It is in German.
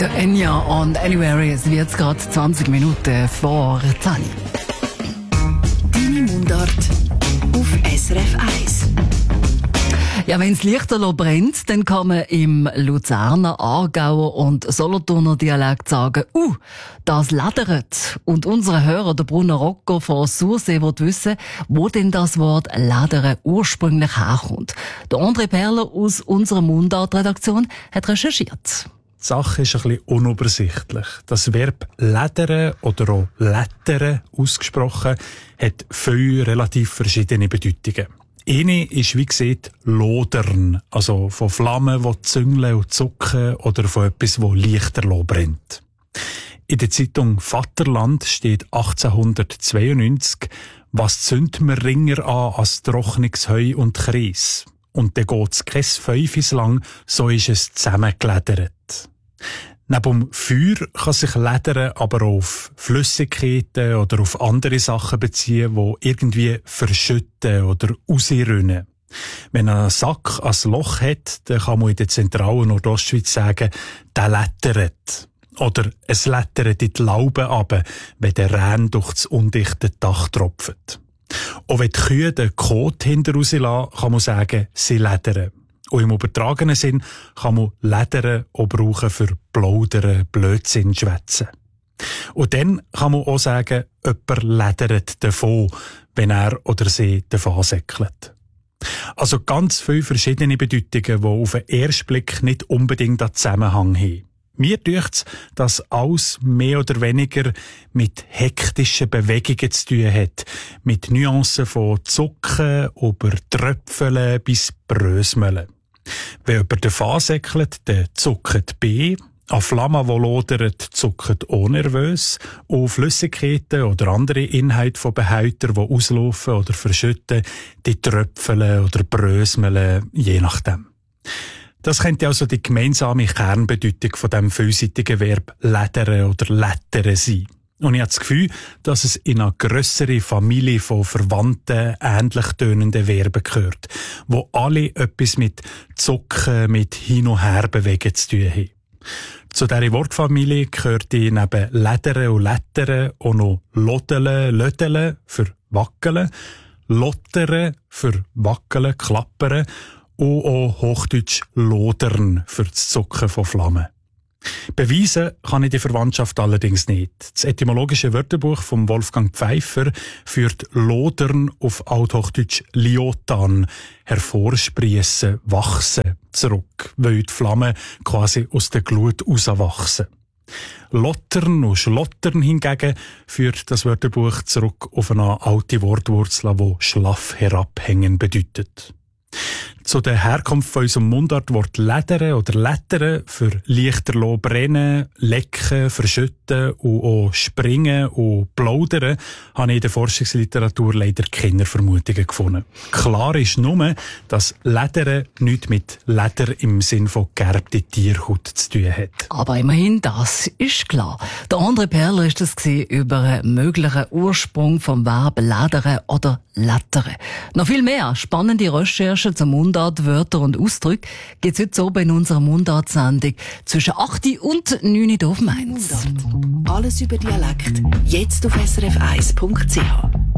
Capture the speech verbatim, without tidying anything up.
Der Enya und Anywhere, es wird gerade zwanzig Minuten vor zehn. Deine Mundart auf S R F eins. Ja, wenn's Lichterloh brennt, dann kann man im Luzerner, Aargauer und Solothurner Dialekt sagen, uh, das ledert. Und unser Hörer, der Brunner Rocco von Sursee, will wissen, wo denn das Wort ledern ursprünglich herkommt. Der André Perler aus unserer Mundart-Redaktion hat recherchiert. Die Sache ist ein bisschen unübersichtlich. Das Verb ledern oder auch lettern ausgesprochen hat viele relativ verschiedene Bedeutungen. Eine ist, wie gesagt, lodern, also von Flammen, die züngeln und zucken oder von etwas, das Lichterloh brennt. In der Zeitung Vaterland steht achtzehnhundertzweiundneunzig, was zündet man ringer an als trockenes Heu und Kreis. Und dann geht's kein Fünfis lang, so ist es zusammengeledert. Neben dem Feuer kann sich Ledern aber auf Flüssigkeiten oder auf andere Sachen beziehen, die irgendwie verschütten oder rausrinnen. Wenn ein Sack ein Loch hat, dann kann man in der zentralen Nordostschweiz sagen, der lettert. Oder es lettert in die Laube runter, wenn der Rehn durch das undichte Dach tropft. Und wenn die Kühe den Kot hinter rauslassen, kann man sagen, sie ledern. Und im übertragenen Sinn kann man Ledern auch brauchen für Plaudern, Blödsinn, Schwätzen. Und dann kann man auch sagen, jemand ledert davon, wenn er oder sie davon säckelt. Also ganz viele verschiedene Bedeutungen, die auf den ersten Blick nicht unbedingt einen Zusammenhang haben. Mir dünkt's, dass alles mehr oder weniger mit hektischen Bewegungen zu tun hat. Mit Nuancen von Zucken über Tröpfeln bis Brösmeln. Wenn jemand davon säckelt, dann zuckt B. An Flammen, die lodert, zuckt O nervös. Und Flüssigkeiten oder andere Inhalte von Behältern, die auslaufen oder verschütten, die tröpfeln oder brösmeln, je nachdem. Das könnte also die gemeinsame Kernbedeutung von dem vielseitigen Verb ledern oder lettern sein. Und ich habe das Gefühl, dass es in eine grössere Familie von verwandten, ähnlich tönenden Verben gehört, wo alle etwas mit Zucken, mit Hin- und Herbewegen zu tun haben. Zu dieser Wortfamilie gehört neben ledern und lettern auch noch lodeln, lödeln für wackeln, lottern für wackeln, klappern und auch Hochdeutsch lodern für das Zucken von Flammen. Beweisen kann ich die Verwandtschaft allerdings nicht. Das etymologische Wörterbuch von Wolfgang Pfeiffer führt lodern auf Althochdeutsch liotan, hervorspriessen, wachsen, zurück, weil die Flammen quasi aus der Glut rauswachsen. Lottern und schlottern hingegen führt das Wörterbuch zurück auf eine alte Wortwurzel, die schlaff herabhängen bedeutet. Zu der Herkunft von unserem Mundartwort ledern oder lettern für Lichterloh brennen, lecken, verschütten und auch springen und plaudern habe ich in der Forschungsliteratur leider keine Vermutungen gefunden. Klar ist nur, dass Ledern nichts mit Leder im Sinn von gegerbte Tierhaut zu tun hat. Aber immerhin, das ist klar. Der André Perler ist das über einen möglichen Ursprung vom Verb ledern oder lettern. Noch viel mehr spannende Recherchen zum Mundart, Wörter und Ausdrücke gibt's heute oben in unserer Mundart-Sendung zwischen acht und neun auf eins. Alles über Dialekt, jetzt auf S R F eins Punkt C H.